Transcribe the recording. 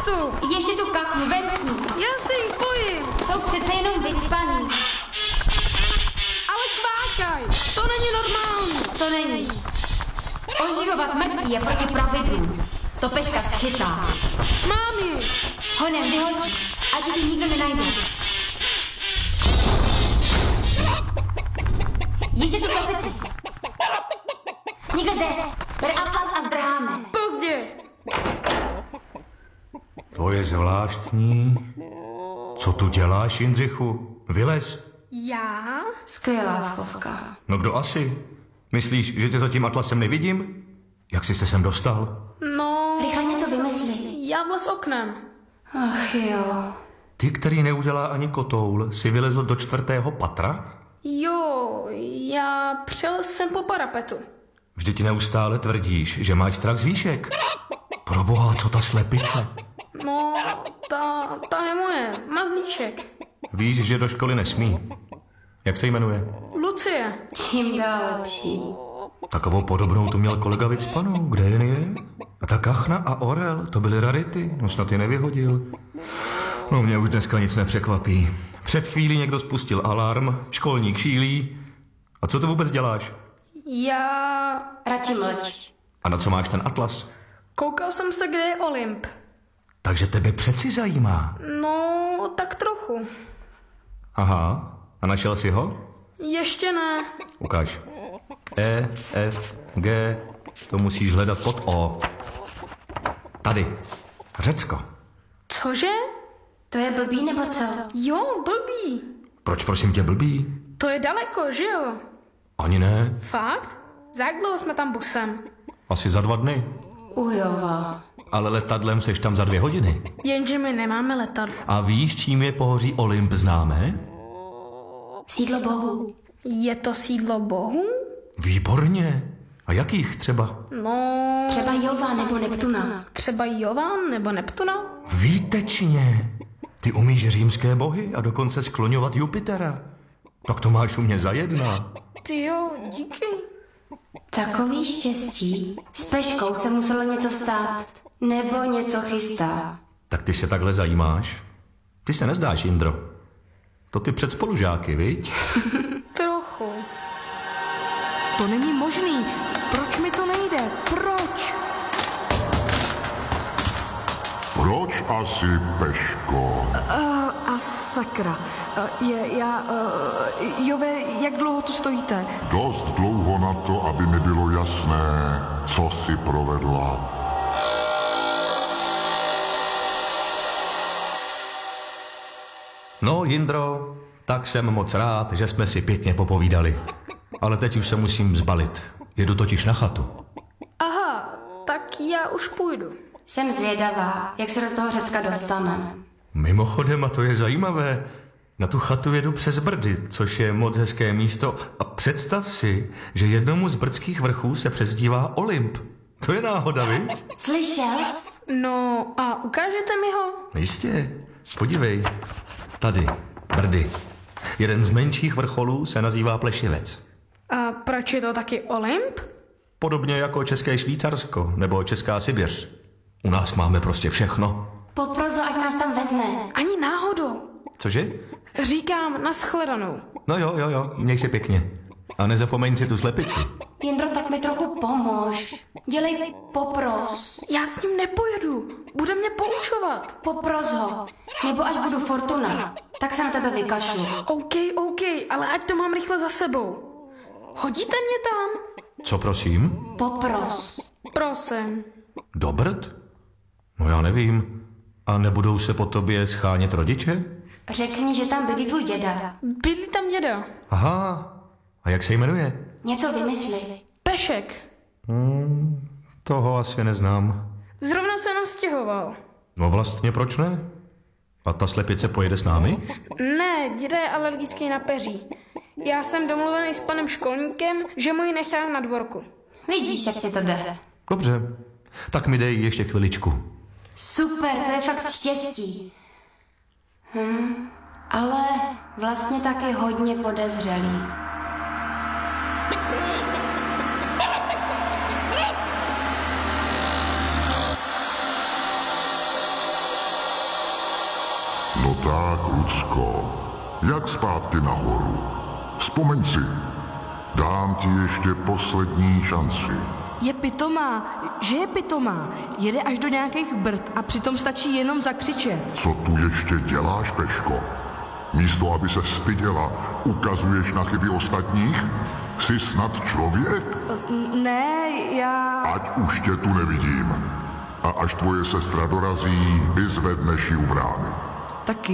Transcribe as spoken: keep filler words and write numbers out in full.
Odstup! Ještě tu kaknu, ven s ní. Já se jich bojím. Jsou přece jenom vycpaný. Ale kvákaj, to není normální. To není. Oživovat mrtvý je proti pravidlům. To Peška schytá. Mám ji. Honem vyhodí, ať ji nikdo nenajde. Ještě tu slepici. Nikdo jde. Ber atlas a zdrháme. Pozdě. To je zvláštní. Co tu děláš, Jindřichu? Vylez. Já? Skvělá schovka. No kdo asi? Myslíš, že tě za tím atlasem nevidím? Jak jsi se sem dostal? No... Rychle něco vymyslí. Já vlez oknem. Ach jo. Ty, který neudělá ani kotoul, si vylezl do čtvrtého patra? Jo, já přelez jsem po parapetu. Vždyť neustále tvrdíš, že máš strach z výšek. Proboha, co ta slepice? No, ta, ta je moje, mazlíček. Víš, že do školy nesmí. Jak se jmenuje? Lucie. Čím dál lepší. Takovou podobnou tu měl kolega Vycpanou. Kde jen je? A ta kachna a orel, to byly rarity. No snad je nevyhodil. No mě už dneska nic nepřekvapí. Před chvílí někdo spustil alarm, školník šílí. A co to vůbec děláš? Já... Radši mlč. A na co máš ten atlas? Koukal jsem se, kde je Olymp. Takže tebe přeci zajímá. No, tak trochu. Aha, a našel jsi ho? Ještě ne. Ukáž. E, F, G, to musíš hledat pod O. Tady, Řecko. Cože? To je blbý nebo co? Jo, blbý. Proč prosím tě blbý? To je daleko, že jo? Ani ne, Fakt? Za jak dlouho jsme tam busem? asi za dva dny. Ujova. Ale letadlem seš tam za dvě hodiny. Jenže my nemáme letadlo. A víš, čím je pohoří Olymp známé? Sídlo bohů. Je to sídlo bohů? Výborně. A jakých třeba? No... Třeba Jova nebo Neptuna. Třeba Jovan nebo Neptuna? Výtečně. Ty umíš římské bohy a dokonce skloňovat Jupitera. Tak to máš u mě za jedna. Ty jo, díky. Takový štěstí. S Peškou se muselo něco stát. Nebo něco chystá. Tak ty se takhle zajímáš? Ty se nezdáš, Jindro. To ty před spolužáky, viď? Trochu. To není možný. Proč mi to nejde? Proč? Proč asi, Peško? Uh, a sakra. Uh, je, já... Uh, Jove, jak dlouho tu stojíte? Dost dlouho na to, aby mi bylo jasné, co si provedla. No, Jindro, tak jsem moc rád, že jsme si pěkně popovídali. Ale teď už se musím zbalit. Jedu totiž na chatu. Aha, tak já už půjdu. Jsem zvědavá, jak se do toho Řecka dostane. Mimochodem, a to je zajímavé, na tu chatu jedu přes Brdy, což je moc hezké místo. A představ si, že jednomu z brdských vrchů se přezdívá Olymp. To je náhoda, viď? Slyšel jsi? No a ukážete mi ho? Jistě, podívej. Tady, Brdy. Jeden z menších vrcholů se nazývá Plešivec. A proč je to taky Olymp? Podobně jako České Švýcarsko nebo Česká Sibiř. U nás máme prostě všechno. Poprozo, ať nás tam vezme. Ani náhodou. Cože? Říkám nashledanou. No jo, jo, jo, měj se pěkně. A nezapomeň si tu slepici. Jindro, tak mi trochu pomož. Dělej popros. Já s ním nepojedu. Bude mě poučovat. Popros ho. Nebo až budu Fortuna. Tak se na tebe vykašlu. OK, OK, ale ať to mám rychle za sebou. Hodíte mě tam? Co prosím? Popros. Prosím. Do Brd? No já nevím. A nebudou se po tobě schánět rodiče? Řekni, že tam bydlí tvůj děda. Bydlí tam děda. Aha. A jak se jmenuje? Něco vymysli. Pešek. Hmm, toho asi neznám. Zrovna se nastěhoval. No vlastně proč ne? A ta slepice pojede s námi? Ne, děda je alergický na peří. Já jsem domluvený s panem školníkem, že mu ji nechám na dvorku. Vidíš, jak ti to jde. Dobře. Tak mi dej ještě chviličku. Super, to je fakt štěstí. Hm, ale vlastně taky hodně podezřelý. Lucko, jak zpátky nahoru? Vzpomeň si, dám ti ještě poslední šanci. Je pitomá, že je pitomá. Jede až do nějakých brd a přitom stačí jenom zakřičet. Co tu ještě děláš, Peško? Místo, aby se styděla, ukazuješ na chyby ostatních? Jsi snad člověk? Ne, já... Ať už tě tu nevidím. A až tvoje sestra dorazí, vyzvedneš ji u brány. Tak